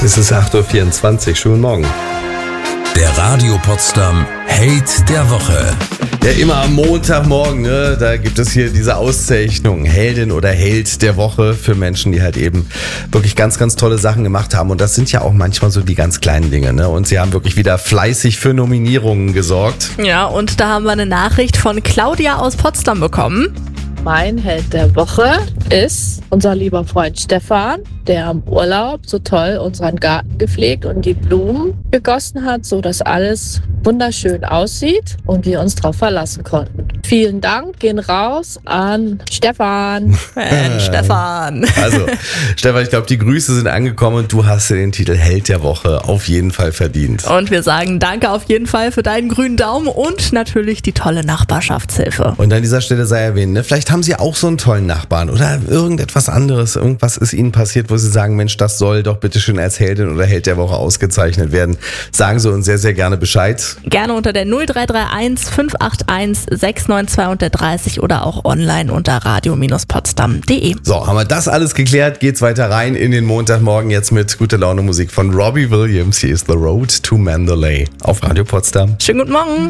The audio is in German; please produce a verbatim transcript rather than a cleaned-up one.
Es ist acht Uhr vierundzwanzig, schönen Morgen. Der Radio Potsdam Held der Woche. Ja, immer am Montagmorgen, ne, da gibt es hier diese Auszeichnung, Heldin oder Held der Woche für Menschen, die halt eben wirklich ganz, ganz tolle Sachen gemacht haben. Und das sind ja auch manchmal so die ganz kleinen Dinge, ne? Und sie haben wirklich wieder fleißig für Nominierungen gesorgt. Ja, und da haben wir eine Nachricht von Claudia aus Potsdam bekommen. Mein Held der Woche ist unser lieber Freund Stefan, der im Urlaub so toll unseren Garten gepflegt und die Blumen gegossen hat, so dass alles wunderschön aussieht und wir uns darauf verlassen konnten. Vielen Dank, gehen raus an Stefan. Mensch, Stefan. Also, Stefan, ich glaube, die Grüße sind angekommen und du hast dir den Titel Held der Woche auf jeden Fall verdient. Und wir sagen danke auf jeden Fall für deinen grünen Daumen und natürlich die tolle Nachbarschaftshilfe. Und an dieser Stelle sei erwähnt, ne, vielleicht haben Sie auch so einen tollen Nachbarn oder irgendetwas anderes, irgendwas ist Ihnen passiert, wo Sie sagen, Mensch, das soll doch bitte schön als Heldin oder Held der Woche ausgezeichnet werden. Sagen Sie uns sehr, sehr gerne Bescheid. Gerne unter der null drei drei eins fünf acht eins sechs neun zwei dreißig oder auch online unter radio potsdam punkt de. So, haben wir das alles geklärt, geht's weiter rein in den Montagmorgen jetzt mit Gute Laune Musik von Robbie Williams. Hier ist The Road to Mandalay auf Radio Potsdam. Schönen guten Morgen.